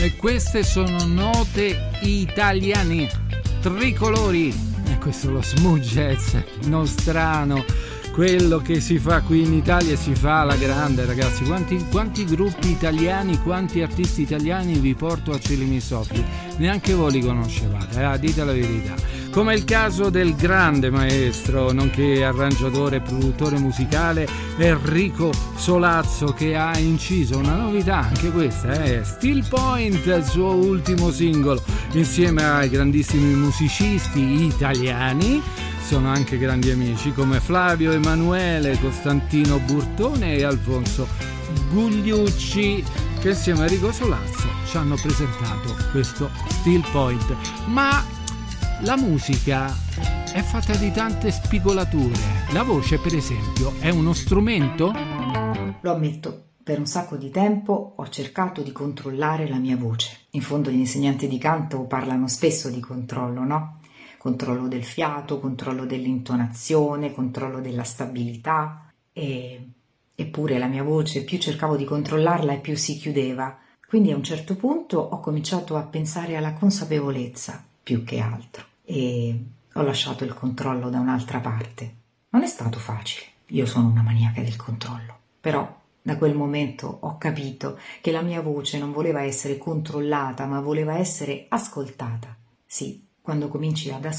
E queste sono note italiane, tricolori. E questo è lo smooth jazz nostrano, quello che si fa qui in Italia si fa alla grande, ragazzi. Quanti gruppi italiani, quanti artisti italiani vi porto a Cieli Soffi? Neanche voi li conoscevate, dite la verità. Come il caso del grande maestro, nonché arrangiatore e produttore musicale Enrico Solazzo, che ha inciso una novità, anche questa, Still Point, il suo ultimo singolo, insieme ai grandissimi musicisti italiani. Sono anche grandi amici come Flavio Emanuele, Costantino Burtone e Alfonso Gugliucci, che insieme a Enrico Solazzo ci hanno presentato questo Still Point. Ma la musica è fatta di tante spigolature. La voce, per esempio, è uno strumento? Lo ammetto, per un sacco di tempo ho cercato di controllare la mia voce. In fondo gli insegnanti di canto parlano spesso di controllo, no? Controllo del fiato, controllo dell'intonazione, controllo della stabilità. Eppure la mia voce, più cercavo di controllarla e più si chiudeva. Quindi a un certo punto ho cominciato a pensare alla consapevolezza più che altro e ho lasciato il controllo da un'altra parte. Non è stato facile, io sono una maniaca del controllo, però da quel momento ho capito che la mia voce non voleva essere controllata, ma voleva essere ascoltata. Sì, quando cominci ad